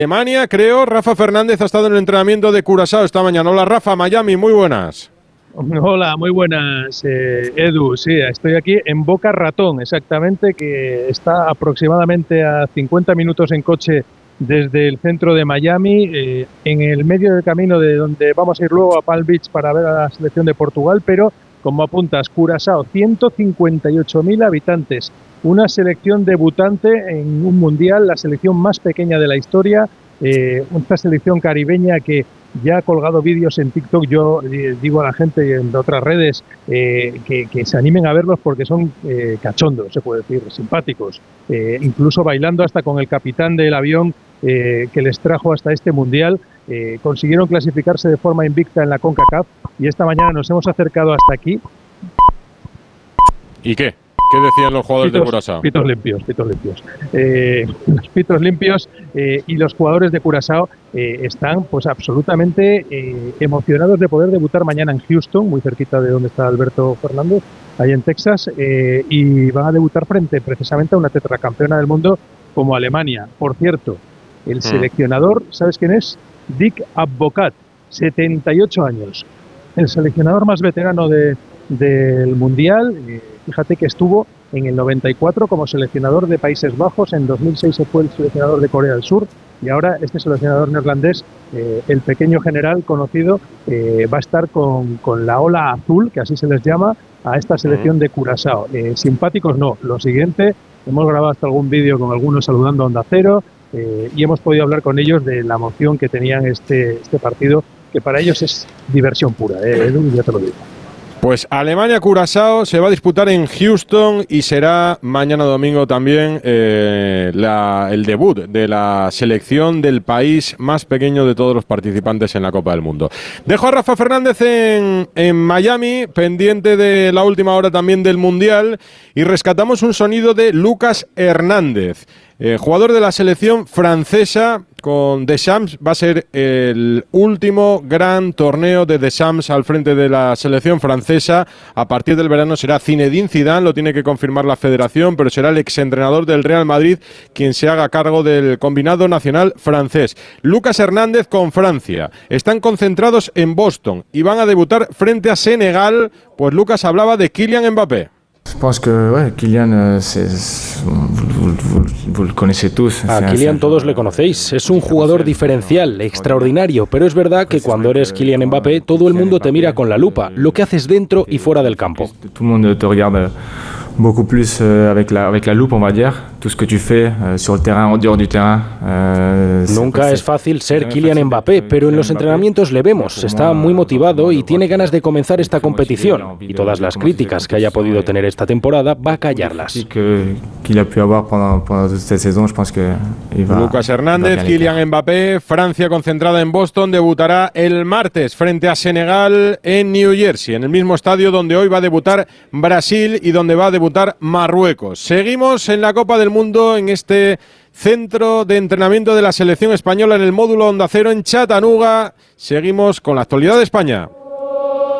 Alemania, creo. Rafa Fernández ha estado en el entrenamiento de Curazao esta mañana. Hola Rafa, Miami, muy buenas. Hola, muy buenas, Edu. Sí, estoy aquí en Boca Ratón, exactamente, que está aproximadamente a 50 minutos en coche desde el centro de Miami, en el medio del camino de donde vamos a ir luego a Palm Beach para ver a la selección de Portugal, pero como apuntas, Curazao, 158.000 habitantes, una selección debutante en un mundial, la selección más pequeña de la historia, una selección caribeña que ya ha colgado vídeos en TikTok. Yo digo a la gente en otras redes que se animen a verlos porque son cachondos, se puede decir, simpáticos, incluso bailando hasta con el capitán del avión que les trajo hasta este mundial. Consiguieron clasificarse de forma invicta en la CONCACAF y esta mañana nos hemos acercado hasta aquí. ¿Y qué? ¿Qué decían los jugadores de Curazao? Pitos limpios. Los pitos limpios y los jugadores de Curazao están pues absolutamente emocionados de poder debutar mañana en Houston, muy cerquita de donde está Alberto Fernández, ahí en Texas, y van a debutar frente precisamente a una tetracampeona del mundo como Alemania. Por cierto, el seleccionador, ¿sabes quién es? Dick Advocat, 78 años. El seleccionador más veterano del Mundial. Fíjate que estuvo en el 94 como seleccionador de Países Bajos, en 2006 se fue el seleccionador de Corea del Sur y ahora este seleccionador neerlandés, el pequeño general conocido, va a estar con la ola azul, que así se les llama, a esta selección de Curazao. Simpáticos no, lo siguiente, hemos grabado hasta algún vídeo con algunos saludando a Onda Cero y hemos podido hablar con ellos de la emoción que tenían este partido, que para ellos es diversión pura, Edu, ya te lo digo. Pues Alemania-Curazao se va a disputar en Houston y será mañana domingo también el debut de la selección del país más pequeño de todos los participantes en la Copa del Mundo. Dejo a Rafa Fernández en Miami, pendiente de la última hora también del Mundial, y rescatamos un sonido de Lucas Hernández, jugador de la selección francesa. Con Deschamps va a ser el último gran torneo de Deschamps al frente de la selección francesa. A partir del verano será Zinedine Zidane, lo tiene que confirmar la federación, pero será el exentrenador del Real Madrid quien se haga cargo del combinado nacional francés. Lucas Hernández con Francia. Están concentrados en Boston y van a debutar frente a Senegal. Pues Lucas hablaba de Kylian Mbappé. Je pense que Kylian, vous le connaissez tous. A Kylian todos le conocéis, es un jugador diferencial, extraordinario, pero es verdad que cuando eres Kylian Mbappé todo el mundo te mira con la lupa, lo que haces dentro y fuera del campo. Tout le monde te regarde beaucoup plus avec la loupe, on va dire, tout ce que tu fais sur el terrain, en dehors du terrain. Nunca es fácil ser Kylian Mbappé, pero en los entrenamientos le vemos, está muy motivado y tiene ganas de comenzar esta competición, y todas las críticas que haya podido tener esta temporada va a callarlas. Lucas Hernández, Kylian Mbappé, Francia concentrada en Boston, debutará el martes frente a Senegal en New Jersey, en el mismo estadio donde hoy va a debutar Brasil y donde va a debutar Marruecos. Seguimos en la Copa del Mundo en este centro de entrenamiento de la selección española en el módulo Onda Cero en Chattanooga. Seguimos con la actualidad de España.